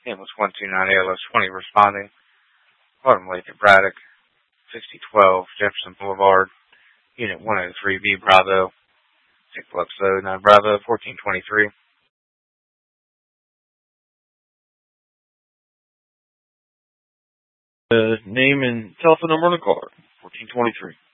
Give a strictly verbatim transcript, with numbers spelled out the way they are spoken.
Ambulance one two nine A L S twenty responding. Bottom Lake at Braddock, sixty twelve Jefferson Boulevard, Unit one oh three B Bravo, Six Luxo, nine Bravo, fourteen twenty-three. Uh, name and telephone number on the card, fourteen twenty-three.